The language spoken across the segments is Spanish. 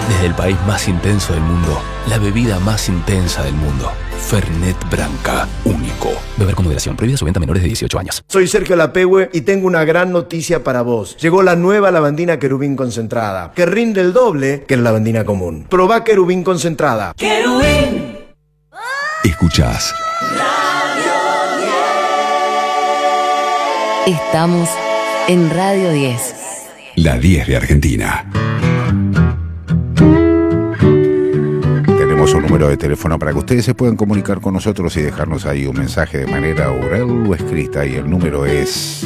Desde el país más intenso del mundo, la bebida más intensa del mundo. Fernet Branca, único. Beber con moderación. Prohibida su venta a menores de 18 años. Soy Sergio Lapehue y tengo una gran noticia para vos. Llegó la nueva lavandina Querubín concentrada, que rinde el doble que la lavandina común. Probá Querubín concentrada. ¡Querubín! Escuchás Radio 10. Estamos en Radio 10. La 10 de Argentina. Tenemos un número de teléfono para que ustedes se puedan comunicar con nosotros y dejarnos ahí un mensaje de manera oral o escrita. Y el número es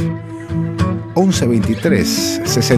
1123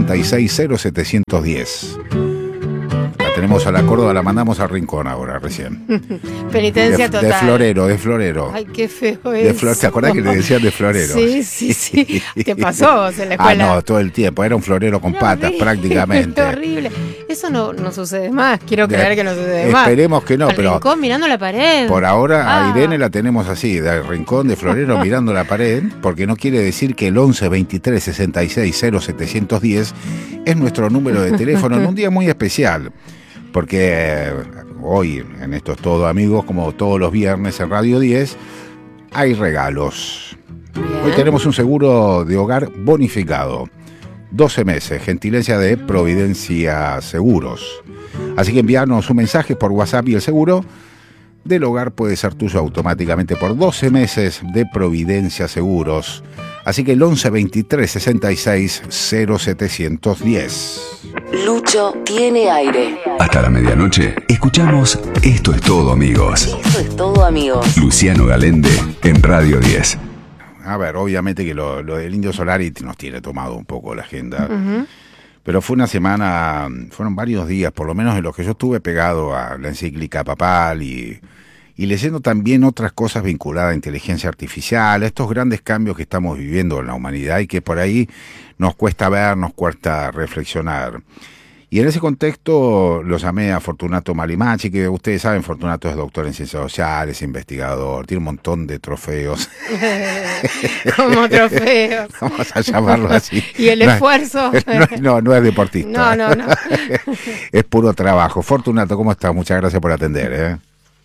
660710. La tenemos a la Córdoba, la mandamos al Rincón ahora, recién. Penitencia total. De florero. Ay, qué feo es. ¿Te acordás que le decían de florero? Sí. ¿Qué pasó vos en la escuela? Ah, no, todo el tiempo. Era un florero con patas, prácticamente. Horrible. Eso no sucede más. Quiero creer que no sucede más. Esperemos que no, Al pero Rincón mirando la pared. por ahora a Irene la tenemos así, del Rincón de florero mirando la pared, porque no quiere decir que el 11 23 66 0710 es nuestro número de teléfono en un día muy especial. Porque hoy, en Esto es Todo, amigos, como todos los viernes en Radio 10, hay regalos. Bien. Hoy tenemos un seguro de hogar bonificado. 12 meses, gentileza de Providencia Seguros. Así que envíanos un mensaje por WhatsApp y el seguro del hogar puede ser tuyo automáticamente por 12 meses de Providencia Seguros. Así que el 11 23 66 0710. Lucho tiene aire. Hasta la medianoche escuchamos Esto es Todo, amigos. Esto es todo, amigos. Luciano Galende en Radio 10. A ver, obviamente que lo del Indio Solari nos tiene tomado un poco la agenda. Uh-huh. Pero fue una semana, fueron varios días, por lo menos en los que yo estuve pegado a la encíclica papal y leyendo también otras cosas vinculadas a inteligencia artificial, a estos grandes cambios que estamos viviendo en la humanidad y que por ahí nos cuesta ver, nos cuesta reflexionar. Y en ese contexto lo llamé a Fortunato Malimachi, que ustedes saben, Fortunato es doctor en ciencias sociales, investigador, tiene un montón de trofeos. Como trofeos. Vamos a llamarlo así. Y el esfuerzo. No es deportista. No. Es puro trabajo. Fortunato, ¿cómo estás? Muchas gracias por atender.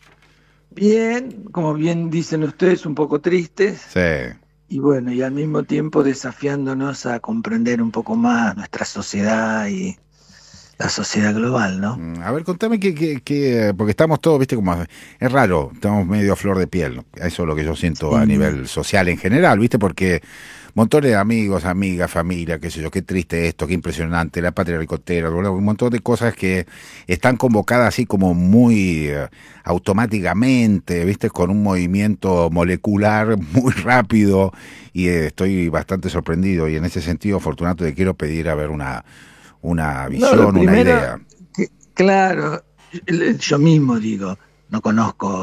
Bien, como bien dicen ustedes, un poco tristes. Sí. Y bueno, y al mismo tiempo desafiándonos a comprender un poco más nuestra sociedad y la sociedad global, ¿no? A ver, contame que porque estamos todos, viste, como es raro, estamos medio a flor de piel, ¿no? Eso es lo que yo siento a nivel social en general, viste, porque montones de amigos, amigas, familia, qué sé yo, qué triste esto, qué impresionante, la patria ricotera, un montón de cosas que están convocadas así como muy automáticamente, viste, con un movimiento molecular muy rápido y estoy bastante sorprendido y en ese sentido, Fortunato, te quiero pedir a ver una visión, primero, una idea. Claro, yo mismo digo, no conozco,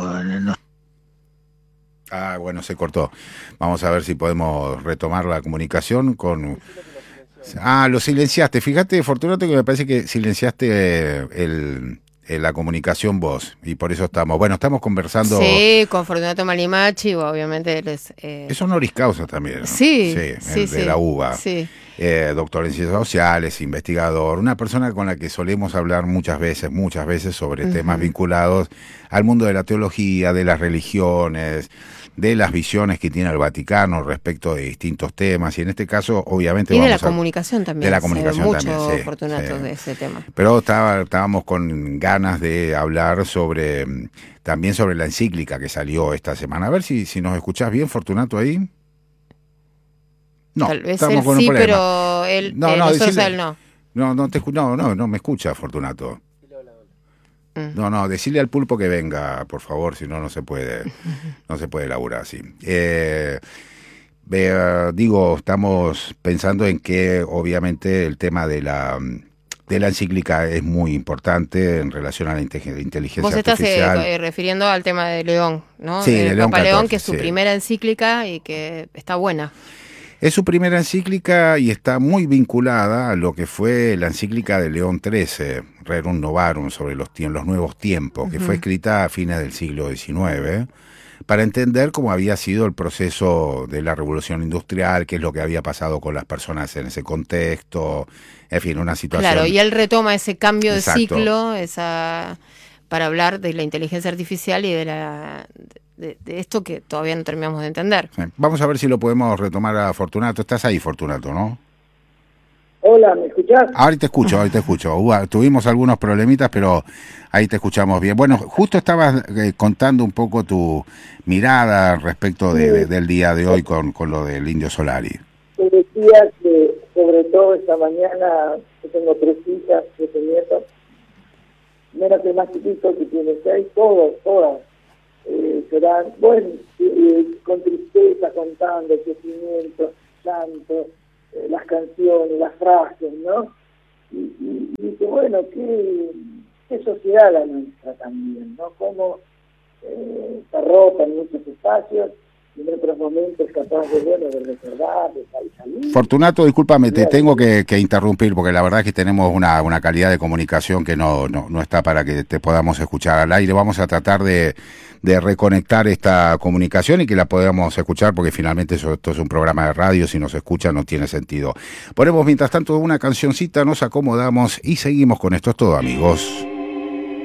Ah, bueno, se cortó. Vamos a ver si podemos retomar la comunicación con... Ah, lo silenciaste. Fíjate, Fortunato, que me parece que silenciaste la comunicación vos. Y por eso estamos conversando... Sí, con Fortunato Malimachi, obviamente él es... Es honoris causa también, ¿no? Sí. De la UBA. Sí. Doctor en ciencias sociales, investigador, una persona con la que solemos hablar muchas veces sobre temas vinculados al mundo de la teología, de las religiones, de las visiones que tiene el Vaticano respecto de distintos temas, y en este caso, obviamente... Y de la comunicación también. De la comunicación también, sí, Fortunato, de ese tema. Pero estábamos con ganas de hablar también sobre la encíclica que salió esta semana. A ver si nos escuchás bien, Fortunato, ahí. No, tal vez estamos él con un sí, problema. pero él, nosotros a él no. No me escucha, Fortunato. No, decirle al pulpo que venga, por favor, si no, no se puede laburar así. Estamos pensando en que obviamente el tema de la encíclica es muy importante en relación a la inteligencia Vos artificial. estás refiriendo al tema de León, ¿no? Sí, de León Papa León, 14, que es su primera encíclica y que está buena. Es su primera encíclica y está muy vinculada a lo que fue la encíclica de León XIII, Rerum Novarum, sobre los nuevos tiempos, que fue escrita a fines del siglo XIX, para entender cómo había sido el proceso de la revolución industrial, qué es lo que había pasado con las personas en ese contexto, en fin, una situación... Claro, y él retoma ese cambio de Exacto. ciclo, para hablar de la inteligencia artificial y de esto que todavía no terminamos de entender. Sí. Vamos a ver si lo podemos retomar a Fortunato. Estás ahí, Fortunato, ¿no? Hola, ¿me escuchás? Ahora te escucho. Tuvimos algunos problemitas, pero ahí te escuchamos bien. Bueno, justo estabas contando un poco tu mirada respecto del día de hoy con lo del Indio Solari. Te decía que, sobre todo esta mañana, yo tengo 3 hijas, 7 nietos, menos el más chiquito que tiene 6, todas serán, bueno, con tristeza contando el sufrimiento, llanto, las canciones, las frases, ¿no? Y que bueno, qué sociedad la nuestra también, ¿no? Cómo está rota en muchos espacios y en otros momentos capaz de recordar, de salir. Fortunato, discúlpame, te tengo que interrumpir porque la verdad es que tenemos una calidad de comunicación que no está para que te podamos escuchar al aire. Vamos a tratar de reconectar esta comunicación y que la podamos escuchar porque finalmente esto es un programa de radio, si nos escucha no tiene sentido. Ponemos mientras tanto una cancioncita, nos acomodamos y seguimos con Esto es Todo, amigos.